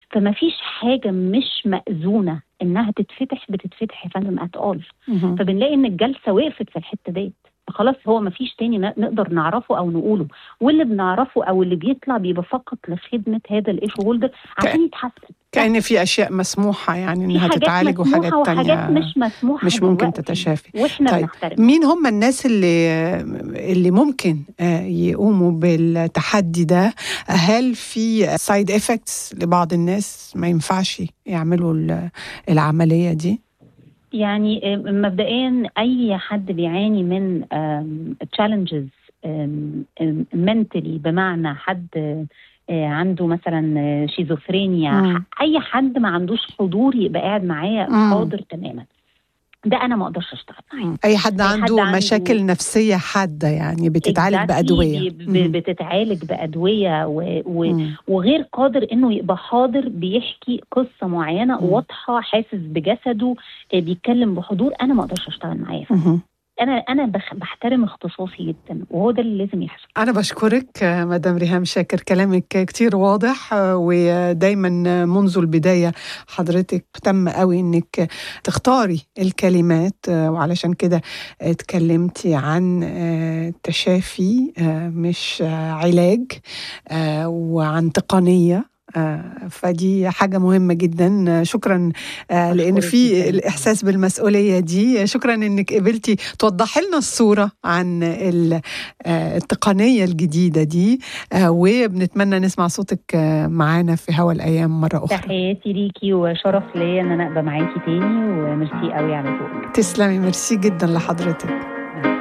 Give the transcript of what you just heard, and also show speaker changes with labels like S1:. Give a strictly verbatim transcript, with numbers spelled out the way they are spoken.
S1: فما فيش حاجة مش مأذونة إنها تتفتح بتتفتح يا فندم أتقال. فبنلاقي إن الجلسة وقفت في الحتة ديت، خلاص هو ما فيش تاني نقدر نعرفه أو نقوله، واللي بنعرفه أو اللي بيطلع بيبقى فقط لخدمة هذا الإيشو هولدر عشان يتحسن.
S2: كأن في أشياء مسموحة يعني إنها تتعالج وحاجات تانية
S1: وحاجات مش مسموحة
S2: مش ممكن تتشافي.
S1: وإحنا
S2: طيب
S1: بنحترم.
S2: مين هم الناس اللي اللي ممكن يقوموا بالتحدي ده؟ هل في سايد إفكتس لبعض الناس ما ينفعش يعملوا العملية دي؟
S1: يعني مبدئيا أي حد بيعاني من challenges mentally، بمعنى حد عنده مثلا شيزوفرينيا، مم. اي حد ما عندوش حضور يبقى قاعد معايا حاضر تماما، ده انا ما اقدرش اشتغل معاه.
S2: اي حد, أي عنده, حد عنده مشاكل نفسيه حاده يعني بتتعالج exactly بادويه
S1: ب- بتتعالج بادويه و- و- وغير قادر انه يبقى حاضر بيحكي قصه معينه مم. واضحه، حاسس بجسده، بيتكلم بحضور، انا ما اقدرش اشتغل معاه. أنا أنا بحترم اختصاصي جدا، وهو ده اللي لازم يحصل.
S2: أنا بشكرك مدام ريهام شاكر، كلامك كتير واضح، ودايما منذ البداية حضرتك تم قوي إنك تختاري الكلمات، وعلشان كده اتكلمتي عن تشافي مش علاج، وعن تقنية، آه فدي حاجة مهمة جدا. شكرا آه لأن في الإحساس بالمسؤولية دي. شكرا أنك قبلتي توضحي لنا الصورة عن آه التقنية الجديدة دي، آه وبنتمنى نسمع صوتك آه معانا في هوا الأيام مرة أخرى.
S1: تحياتي ليكي وشرف ليا أن أنا أبقى معاكي تاني، وميرسي قوي على ذوقك.
S2: تسلمي، ميرسي جدا لحضرتك.